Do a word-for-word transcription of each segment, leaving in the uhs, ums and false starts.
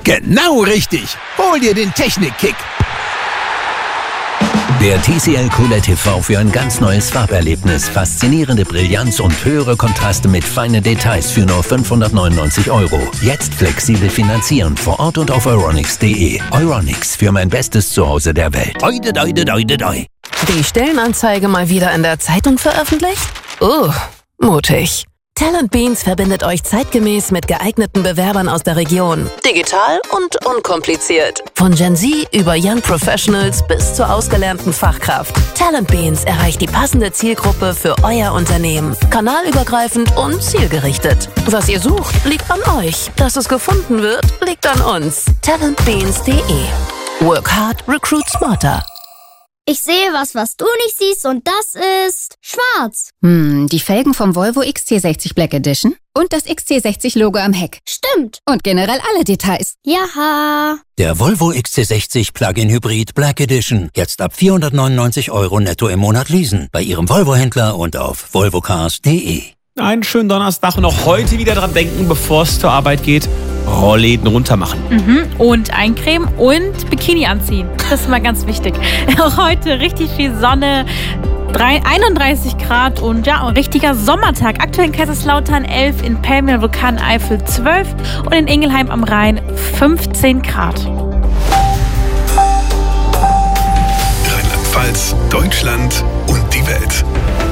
Genau richtig. Hol dir den Technik-Kick. Der T C L QLED T V für ein ganz neues Farberlebnis. Faszinierende Brillanz und höhere Kontraste mit feinen Details für nur fünfhundertneunundneunzig Euro. Jetzt flexibel finanzieren vor Ort und auf euronics punkt de. Euronics, für mein bestes Zuhause der Welt. Oide, oide, oide, oide. Die Stellenanzeige mal wieder in der Zeitung veröffentlicht? Uh, mutig. Talent Beans verbindet euch zeitgemäß mit geeigneten Bewerbern aus der Region. Digital und unkompliziert. Von Gen Z über Young Professionals bis zur ausgelernten Fachkraft. Talent Beans erreicht die passende Zielgruppe für euer Unternehmen. Kanalübergreifend und zielgerichtet. Was ihr sucht, liegt an euch. Dass es gefunden wird, liegt an uns. talent beans punkt de. Work hard, recruit smarter. Ich sehe was, was du nicht siehst, und das ist schwarz. Hm, die Felgen vom Volvo X C sechzig Black Edition und das X C sechzig Logo am Heck. Stimmt. Und generell alle Details. Jaha. Der Volvo X C sechzig Plug-in Hybrid Black Edition. Jetzt ab vierhundertneunundneunzig Euro netto im Monat leasen. Bei Ihrem Volvo-Händler und auf volvo cars punkt de. Einen schönen Donnerstag und auch heute wieder dran denken, bevor es zur Arbeit geht. Rollläden runter machen. Mhm. Und eincremen und Bikini anziehen. Das ist mal ganz wichtig. Auch heute richtig viel Sonne, einunddreißig Grad und ja, ein richtiger Sommertag. Aktuell in Kaiserslautern elf, in Pelmel, Vulkaneifel zwölf und in Ingelheim am Rhein fünfzehn Grad. Rheinland-Pfalz, Deutschland und die Welt.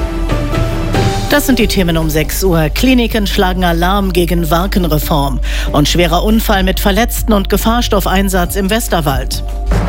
Das sind die Themen um sechs Uhr. Kliniken schlagen Alarm gegen Warkenreform. Und schwerer Unfall mit Verletzten und Gefahrstoffeinsatz im Westerwald.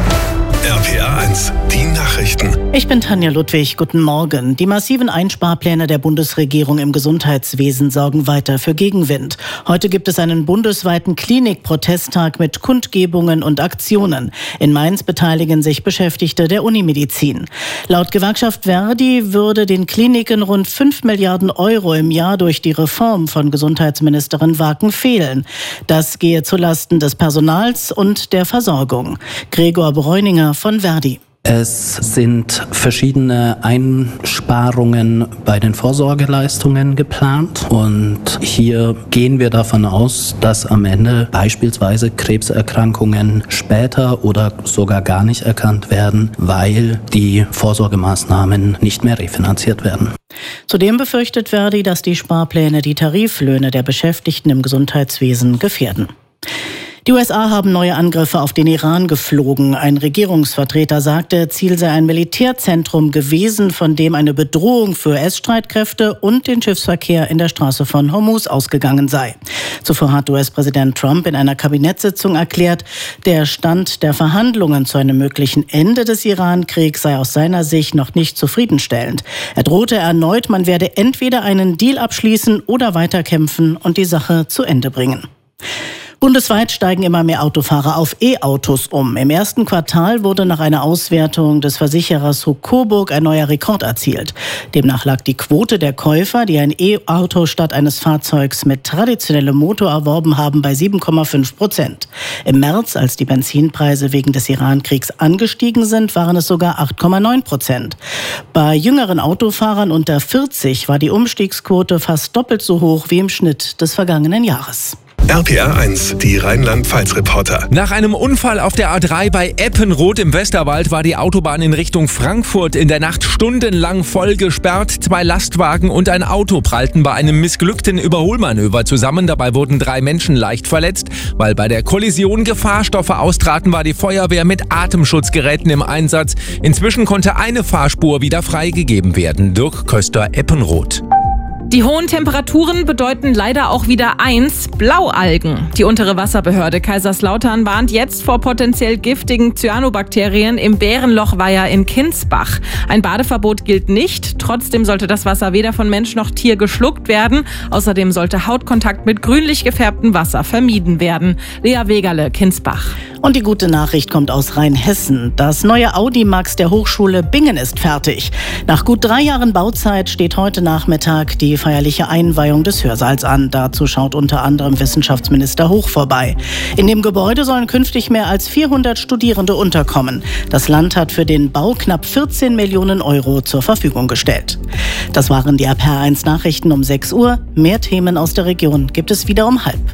R P R eins, die Nachrichten. Ich bin Tanja Ludwig, guten Morgen. Die massiven Einsparpläne der Bundesregierung im Gesundheitswesen sorgen weiter für Gegenwind. Heute gibt es einen bundesweiten Klinikprotesttag mit Kundgebungen und Aktionen. In Mainz beteiligen sich Beschäftigte der Unimedizin. Laut Gewerkschaft Verdi würde den Kliniken rund fünf Milliarden Euro im Jahr durch die Reform von Gesundheitsministerin Waken fehlen. Das gehe zulasten des Personals und der Versorgung. Gregor Bräuninger von Verdi. Es sind verschiedene Einsparungen bei den Vorsorgeleistungen geplant und hier gehen wir davon aus, dass am Ende beispielsweise Krebserkrankungen später oder sogar gar nicht erkannt werden, weil die Vorsorgemaßnahmen nicht mehr refinanziert werden. Zudem befürchtet Verdi, dass die Sparpläne die Tariflöhne der Beschäftigten im Gesundheitswesen gefährden. Die U S A haben neue Angriffe auf den Iran geflogen. Ein Regierungsvertreter sagte, Ziel sei ein Militärzentrum gewesen, von dem eine Bedrohung für U S-Streitkräfte und den Schiffsverkehr in der Straße von Hormuz ausgegangen sei. Zuvor hat U S-Präsident Trump in einer Kabinettssitzung erklärt, der Stand der Verhandlungen zu einem möglichen Ende des Iran-Kriegs sei aus seiner Sicht noch nicht zufriedenstellend. Er drohte erneut, man werde entweder einen Deal abschließen oder weiterkämpfen und die Sache zu Ende bringen. Bundesweit steigen immer mehr Autofahrer auf E-Autos um. Im ersten Quartal wurde nach einer Auswertung des Versicherers Coburg ein neuer Rekord erzielt. Demnach lag die Quote der Käufer, die ein E-Auto statt eines Fahrzeugs mit traditionellem Motor erworben haben, bei sieben Komma fünf Prozent. Im März, als die Benzinpreise wegen des Iran-Kriegs angestiegen sind, waren es sogar acht Komma neun Prozent. Bei jüngeren Autofahrern unter vierzig war die Umstiegsquote fast doppelt so hoch wie im Schnitt des vergangenen Jahres. R P R eins, die Rheinland-Pfalz-Reporter. Nach einem Unfall auf der A drei bei Eppenroth im Westerwald war die Autobahn in Richtung Frankfurt in der Nacht stundenlang voll gesperrt. Zwei Lastwagen und ein Auto prallten bei einem missglückten Überholmanöver zusammen. Dabei wurden drei Menschen leicht verletzt. Weil bei der Kollision Gefahrstoffe austraten, war die Feuerwehr mit Atemschutzgeräten im Einsatz. Inzwischen konnte eine Fahrspur wieder freigegeben werden. Dirk Köster, Eppenroth. Die hohen Temperaturen bedeuten leider auch wieder eins, Blaualgen. Die untere Wasserbehörde Kaiserslautern warnt jetzt vor potenziell giftigen Cyanobakterien im Bärenlochweiher in Kinsbach. Ein Badeverbot gilt nicht, trotzdem sollte das Wasser weder von Mensch noch Tier geschluckt werden. Außerdem sollte Hautkontakt mit grünlich gefärbtem Wasser vermieden werden. Lea Wegerle, Kinsbach. Und die gute Nachricht kommt aus Rheinhessen. Das neue Audimax der Hochschule Bingen ist fertig. Nach gut drei Jahren Bauzeit steht heute Nachmittag die feierliche Einweihung des Hörsaals an. Dazu schaut unter anderem Wissenschaftsminister Hoch vorbei. In dem Gebäude sollen künftig mehr als vierhundert Studierende unterkommen. Das Land hat für den Bau knapp vierzehn Millionen Euro zur Verfügung gestellt. Das waren die R P R eins Nachrichten um sechs Uhr. Mehr Themen aus der Region gibt es wieder um halb.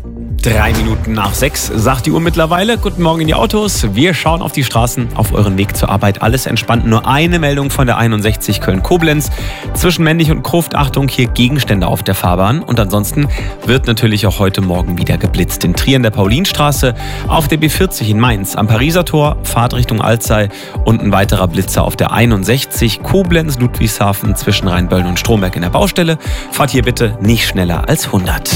Drei Minuten nach sechs, sagt die Uhr mittlerweile. Guten Morgen in die Autos. Wir schauen auf die Straßen, auf euren Weg zur Arbeit. Alles entspannt. Nur eine Meldung von der einundsechzig Köln-Koblenz. Zwischen Männlich und Gruft, Achtung, hier Gegenstände auf der Fahrbahn. Und ansonsten wird natürlich auch heute Morgen wieder geblitzt. In Trier in der Paulinstraße, auf der B vierzig in Mainz, am Pariser Tor, Fahrt Richtung Alzey und ein weiterer Blitzer auf der einundsechzig Koblenz-Ludwigshafen zwischen Rheinböllen und Stromberg in der Baustelle. Fahrt hier bitte nicht schneller als hundert.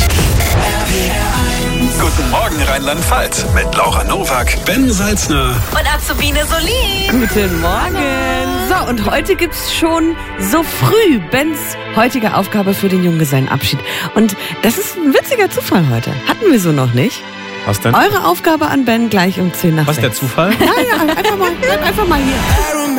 Guten Morgen Rheinland-Pfalz mit Laura Nowak, Ben Salzner und Azubine Solin. Guten Morgen. So, und heute gibt's schon so früh Bens heutige Aufgabe für den Junggesellenabschied. Und das ist ein witziger Zufall heute. Hatten wir so noch nicht. Was denn? Eure Aufgabe an Ben gleich um zehn nach Was sechs. ist der Zufall? Ja, ja, einfach mal, einfach mal hier.